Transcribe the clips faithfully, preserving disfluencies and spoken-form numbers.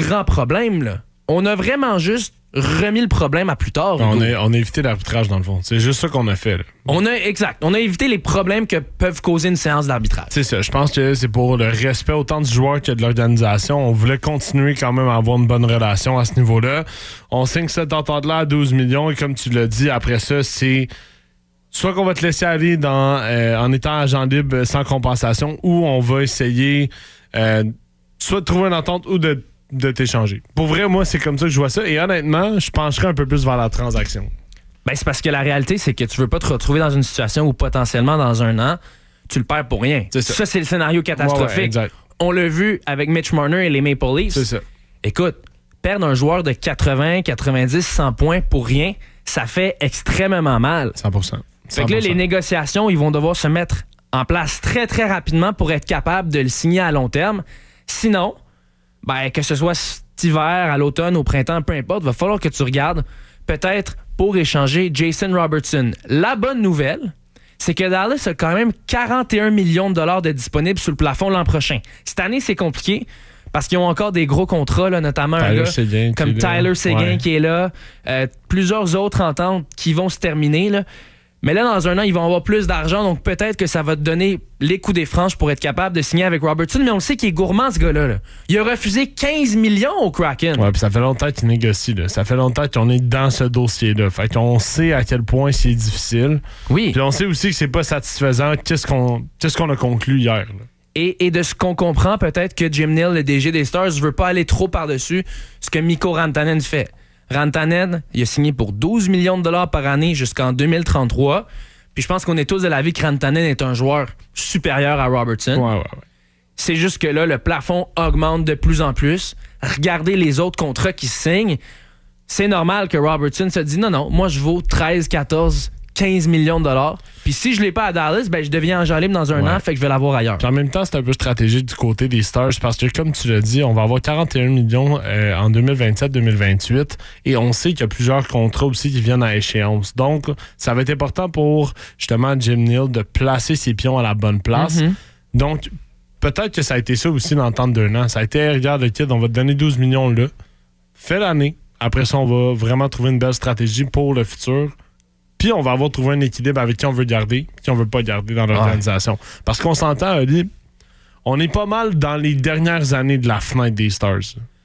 grand problème, là. On a vraiment juste remis le problème à plus tard. On a, on a évité l'arbitrage, dans le fond. C'est juste ça qu'on a fait. Là. On a, exact. On a évité les problèmes que peuvent causer une séance d'arbitrage. C'est ça. Je pense que c'est pour le respect autant du joueur que de l'organisation. On voulait continuer quand même à avoir une bonne relation à ce niveau-là. On signe cette entente-là à douze millions et comme tu l'as dit, après ça, c'est soit qu'on va te laisser aller dans, euh, en étant agent libre sans compensation ou on va essayer euh, soit de trouver une entente ou de de t'échanger. Pour vrai, moi, c'est comme ça que je vois ça. Et honnêtement, je pencherais un peu plus vers la transaction. Ben, c'est parce que la réalité, c'est que tu veux pas te retrouver dans une situation où potentiellement, dans un an, tu le perds pour rien. C'est ça. ça, c'est le scénario catastrophique. Ouais, ouais, on l'a vu avec Mitch Marner et les Maple Leafs. C'est ça. Écoute, perdre un joueur de quatre-vingts, quatre-vingt-dix, cent points pour rien, ça fait extrêmement mal. cent pour cent. cent pour cent. Fait que là, les négociations, ils vont devoir se mettre en place très, très rapidement pour être capable de le signer à long terme. Sinon, ben, que ce soit cet hiver, à l'automne, au printemps, peu importe, il va falloir que tu regardes peut-être pour échanger Jason Robertson. La bonne nouvelle, c'est que Dallas a quand même quarante et un millions de dollars de disponibles sous le plafond l'an prochain. Cette année, c'est compliqué parce qu'ils ont encore des gros contrats, là, notamment Tyler un gars Seguin, comme Tyler Seguin ouais. qui est là, euh, plusieurs autres ententes qui vont se terminer, là. Mais là, dans un an, ils vont avoir plus d'argent, donc peut-être que ça va te donner les coups des franches pour être capable de signer avec Robertson, mais on le sait qu'il est gourmand, ce gars-là. Là. Il a refusé quinze millions au Kraken. Ouais, puis ça fait longtemps qu'il négocie. Là. Ça fait longtemps qu'on est dans ce dossier-là. Fait qu'on sait à quel point c'est difficile. Oui. Puis on sait aussi que c'est pas satisfaisant. Qu'est-ce qu'on, qu'est-ce qu'on a conclu hier? Là? Et, et de ce qu'on comprend, peut-être que Jim Nill, le D G des Stars, ne veut pas aller trop par-dessus ce que Mikko Rantanen fait. Rantanen, il a signé pour douze millions de dollars par année jusqu'en deux mille trente-trois. Puis je pense qu'on est tous de l'avis que Rantanen est un joueur supérieur à Robertson. Ouais, ouais, ouais. C'est juste que là, le plafond augmente de plus en plus. Regardez les autres contrats qui signent. C'est normal que Robertson se dise non, non, moi je vaux treize, quatorze, quinze millions de dollars. Puis si je l'ai pas à Dallas, ben je deviens agent libre dans un ouais. an, fait que je vais l'avoir ailleurs. Puis en même temps, c'est un peu stratégique du côté des Stars parce que, comme tu l'as dit, on va avoir quarante et un millions euh, en deux mille vingt-sept deux mille vingt-huit et on sait qu'il y a plusieurs contrats aussi qui viennent à échéance. Donc, ça va être important pour, justement, Jim Nill de placer ses pions à la bonne place. Mm-hmm. Donc, peut-être que ça a été ça aussi l'entente d'un an. Ça a été, regarde le kid, on va te donner douze millions là, fais l'année. Après ça, on va vraiment trouver une belle stratégie pour le futur. Puis on va avoir trouvé un équilibre avec qui on veut garder, qui on veut pas garder dans l'organisation. Ouais. Parce qu'on s'entend, Ali, on est pas mal dans les dernières années de la fenêtre des Stars.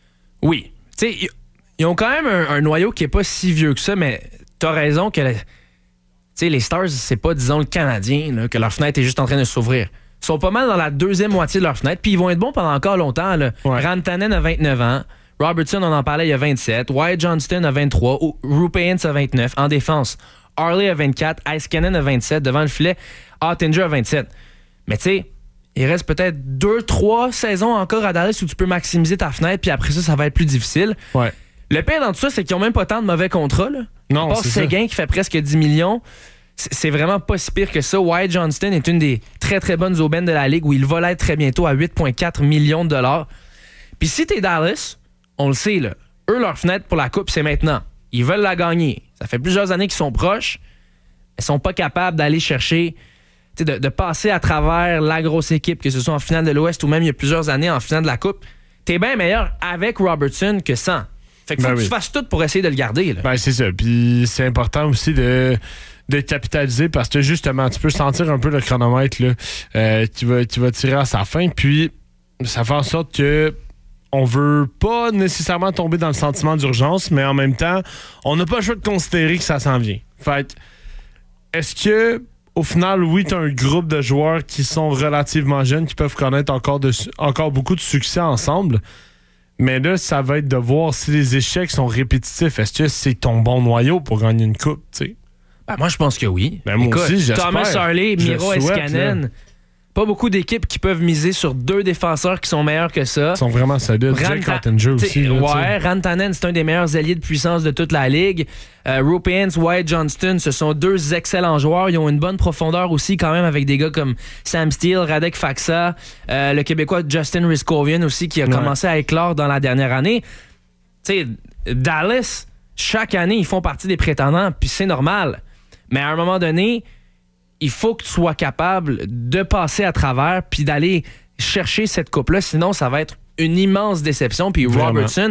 Oui. Tu sais, ils ont quand même un, un noyau qui est pas si vieux que ça, mais t'as raison que tu sais, les Stars, c'est pas, disons, le Canadien, là, que leur fenêtre est juste en train de s'ouvrir. Ils sont pas mal dans la deuxième moitié de leur fenêtre, puis ils vont être bons pendant encore longtemps. Là. Ouais. Rantanen a vingt-neuf ans. Robertson, on en parlait, il y a vingt-sept. Wyatt Johnston a vingt-trois. Rupert a vingt-neuf. En défense, Harley a vingt-quatre, Iskanen a vingt-sept, devant le filet, Ottinger a vingt-sept. Mais tu sais, il reste peut-être deux trois saisons encore à Dallas où tu peux maximiser ta fenêtre, puis après ça, ça va être plus difficile. Ouais. Le pire dans tout ça, c'est qu'ils n'ont même pas tant de mauvais contrats. Là. Non, c'est ça. Seguin qui fait presque dix millions, c'est vraiment pas si pire que ça. Wyatt Johnston est une des très très bonnes aubaines de la Ligue où il va l'être très bientôt à huit virgule quatre millions de dollars. Puis si t'es Dallas, on le sait, là, eux, leur fenêtre pour la Coupe, c'est maintenant. Ils veulent la gagner. Ça fait plusieurs années qu'ils sont proches. Ils sont pas capables d'aller chercher, de, de passer à travers la grosse équipe, que ce soit en finale de l'Ouest ou même il y a plusieurs années en finale de la Coupe. T'es bien meilleur avec Robertson que sans. Fait qu'il faut ben que oui. tu fasses tout pour essayer de le garder. Là. Ben c'est ça. Puis c'est important aussi de, de capitaliser parce que justement, tu peux sentir un peu le chronomètre là, euh, qui, va, qui va tirer à sa fin. Puis ça fait en sorte que on veut pas nécessairement tomber dans le sentiment d'urgence, mais en même temps, on n'a pas le choix de considérer que ça s'en vient. Fait est-ce que, au final, oui, tu as un groupe de joueurs qui sont relativement jeunes, qui peuvent connaître encore, de, encore beaucoup de succès ensemble, mais là, ça va être de voir si les échecs sont répétitifs. Est-ce que c'est ton bon noyau pour gagner une coupe, tu sais? Ben, moi, je pense que oui. Ben, moi Écoute, aussi, j'espère. Thomas Harley, Miro Iskanen. Pas beaucoup d'équipes qui peuvent miser sur deux défenseurs qui sont meilleurs que ça. Ils sont vraiment solides. Ranta- Jack Ottinger aussi. Là, ouais, Rantanen, c'est un des meilleurs alliés de puissance de toute la Ligue. Euh, Rupert, Wyatt Johnston, ce sont deux excellents joueurs. Ils ont une bonne profondeur aussi quand même avec des gars comme Sam Steele, Radek Faksa, euh, le Québécois Justin Riskovian aussi qui a ouais. commencé à éclore dans la dernière année. Tu sais, Dallas, chaque année, ils font partie des prétendants, puis c'est normal. Mais à un moment donné, il faut que tu sois capable de passer à travers puis d'aller chercher cette coupe-là. Sinon, ça va être une immense déception. Puis Robertson,